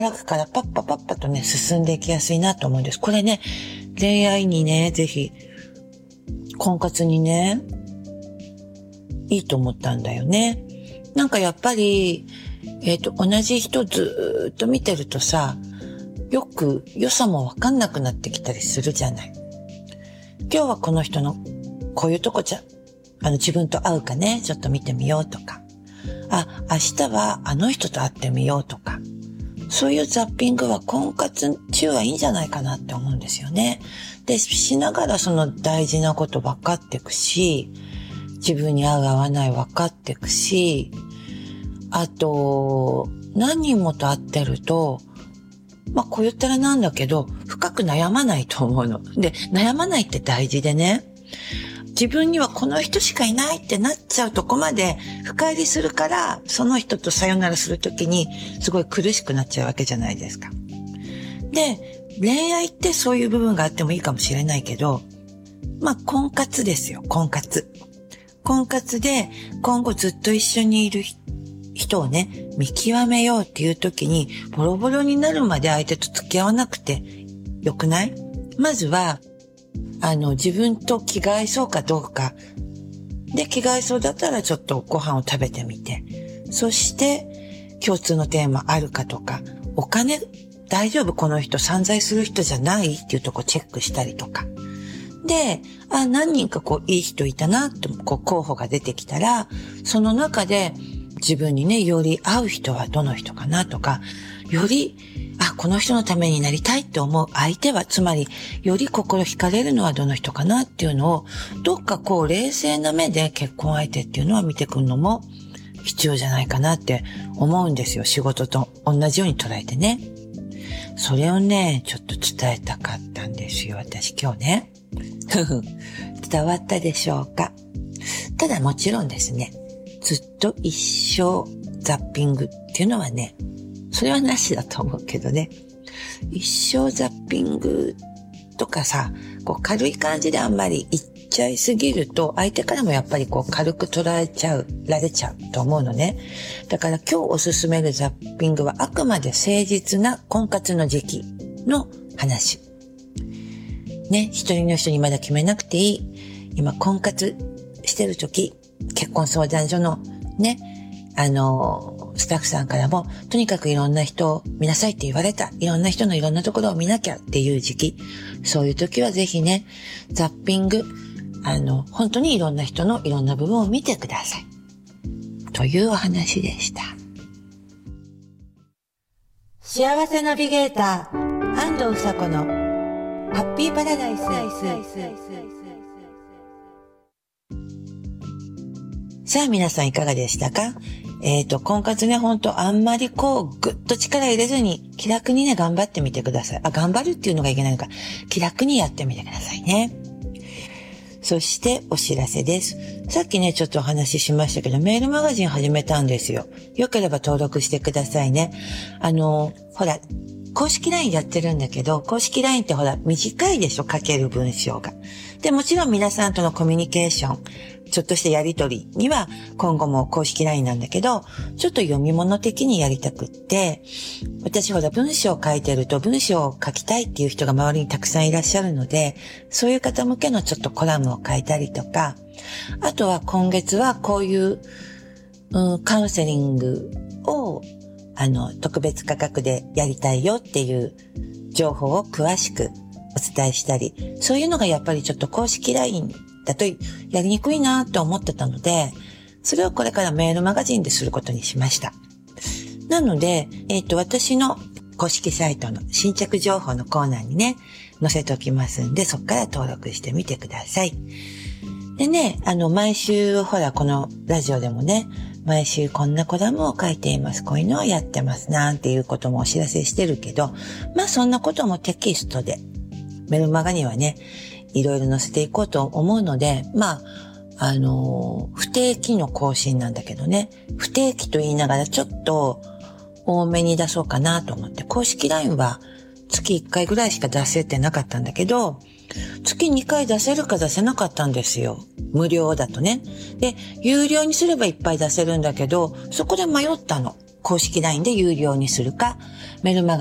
中からパッパとね、進んでいきやすいなと思うんです。これね、恋愛にね、ぜひ、婚活にね、いいと思ったんだよね。なんかやっぱり、同じ人ずーっと見てるとさ、よく良さもわかんなくなってきたりするじゃない。今日はこの人のこういうとこ自分と合うかね、ちょっと見てみようとか。明日はあの人と会ってみようとか。そういうザッピングは婚活中はいいんじゃないかなって思うんですよね。で、しながらその大事なこと分かっていくし、自分に合う合わない分かっていくし、あと、何人もと会ってると、こう言ったらなんだけど、深く悩まないと思うの。で、悩まないって大事でね。自分にはこの人しかいないってなっちゃうとこまで深入りするから、その人とさよならするときにすごい苦しくなっちゃうわけじゃないですか。で、恋愛ってそういう部分があってもいいかもしれないけど、婚活ですよ、婚活。婚活で今後ずっと一緒にいる人をね、見極めようっていうときに、ボロボロになるまで相手と付き合わなくてよくない？まずは、自分と気が合いそうかどうか。で、気が合いそうだったらちょっとご飯を食べてみて。そして、共通のテーマあるかとか、お金大丈夫この人散財する人じゃないっていうとこチェックしたりとか。で、何人かいい人いたなって候補が出てきたら、その中で自分にね、より合う人はどの人かなとか、より、この人のためになりたいって思う相手は、つまり、より心惹かれるのはどの人かなっていうのを、どっか冷静な目で結婚相手っていうのは見てくるのも必要じゃないかなって思うんですよ。仕事と同じように捉えてね。それをね、ちょっと伝えたかったんですよ、私今日ね。伝わったでしょうか。ただもちろんですね、ずっと一生ザッピングっていうのはね、それはなしだと思うけどね。一生ザッピングとかさ、軽い感じであんまり言っちゃいすぎると、相手からもやっぱり軽く捉えられちゃうと思うのね。だから今日おすすめるザッピングはあくまで誠実な婚活の時期の話。ね、一人の人にまだ決めなくていい。今婚活してる時、結婚相談所のね、スタッフさんからも、とにかくいろんな人を見なさいって言われた。いろんな人のいろんなところを見なきゃっていう時期。そういう時はぜひね、ザッピング、本当にいろんな人のいろんな部分を見てください。というお話でした。幸せナビゲーター、安藤うさこのハッピーパラダイス。さあ皆さんいかがでしたか？婚活ね、ほんとあんまりぐっと力入れずに気楽にね、頑張ってみてください。頑張るっていうのがいけないのか。気楽にやってみてくださいね。そしてお知らせです。さっきね、ちょっとお話ししましたけど、メールマガジン始めたんですよ。よければ登録してくださいね。ほら、公式 LINE やってるんだけど、公式 LINE ってほら、短いでしょ、書ける文章が。で、もちろん皆さんとのコミュニケーション、ちょっとしたやりとりには今後も公式 LINE なんだけど、ちょっと読み物的にやりたくって、私ほら文章を書いてると文章を書きたいっていう人が周りにたくさんいらっしゃるので、そういう方向けのちょっとコラムを書いたりとか、あとは今月はこういう、カウンセリングを特別価格でやりたいよっていう情報を詳しくお伝えしたり、そういうのがやっぱりちょっと公式 LINE だとやりにくいなと思ってたので、それをこれからメールマガジンですることにしました。なので、私の公式サイトの新着情報のコーナーにね、載せておきますんで、そこから登録してみてください。でね、毎週ほらこのラジオでもね、毎週こんなコラムを書いています。こういうのをやってます。なんていうこともお知らせしてるけど、そんなこともテキストで、メルマガにはね、いろいろ載せていこうと思うので、不定期の更新なんだけどね、不定期と言いながらちょっと多めに出そうかなと思って、公式 LINE は月1回ぐらいしか出せてなかったんだけど、月2回出せるか出せなかったんですよ。無料だとね。で、有料にすればいっぱい出せるんだけど、そこで迷ったの。 公式 LINE で有料にするか、メルマガ